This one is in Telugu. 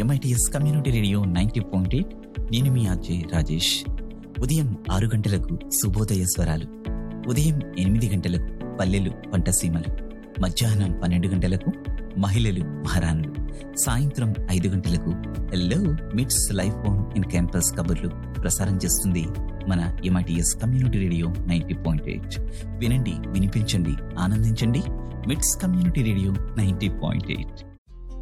MITS community radio 90.8. నేను మీ ఆర్జే రాజేష్. ఉదయం 6 గంటలకు శుభోదయ స్వరాలు, ఉదయం 8 గంటలకు పల్లెలు పంటసీమలు, మధ్యాహ్నం 12 గంటలకు మహిళలు మహారాణులు, సాయంత్రం 5 గంటలకు హలో మిట్స్ లైఫ్ ఆన్ ఇన్ క్యాంపస్ కబుర్లు ప్రసారం చేస్తుంది మన ఎంఐటిఎస్ కమ్యూనిటీ రేడియో 90.8. వినండి, వినిపించండి, ఆనందించండి. మిట్స్ కమ్యూనిటీ రేడియో 90.8.